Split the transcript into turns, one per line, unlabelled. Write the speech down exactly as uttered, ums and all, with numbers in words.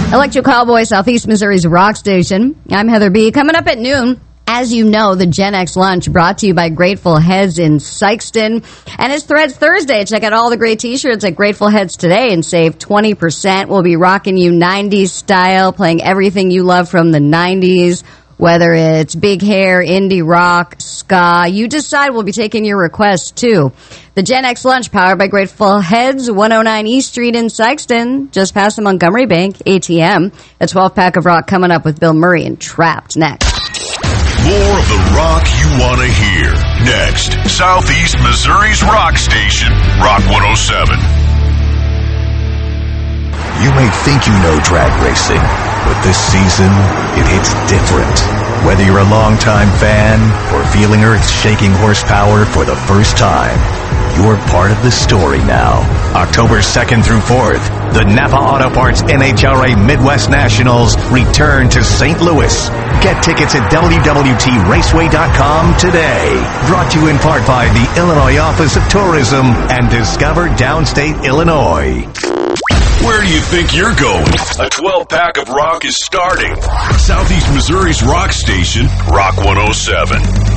Electro Cowboy, Southeast Missouri's rock station. I'm Heather B. Coming up at noon, as you know, the Gen X Lunch brought to you by Grateful Heads in Sikeston. And it's Threads Thursday. Check out all the great t-shirts at Grateful Heads today and save twenty percent. We'll be rocking you nineties style, playing everything you love from the nineties. Whether it's big hair, indie rock, ska, you decide. We'll be taking your requests, too. The Gen X Lunch, powered by Grateful Heads, one oh nine East Street in Sikeston, just past the Montgomery Bank, A T M. A twelve-pack of rock coming up with Bill Murray and Trapped next.
More of the rock you want to hear. Next, Southeast Missouri's rock station, Rock one oh seven.
You may think you know drag racing, but this season, it hits different. Whether you're a longtime fan or feeling earth-shaking horsepower for the first time, you're part of the story now. October second through fourth, the Napa Auto Parts N H R A Midwest Nationals return to Saint Louis. Get tickets at W W T raceway dot com today. Brought to you in part by the Illinois Office of Tourism and Discover Downstate Illinois.
Where do you think you're going? A twelve-pack of rock is starting. Southeast Missouri's rock station, Rock one oh seven.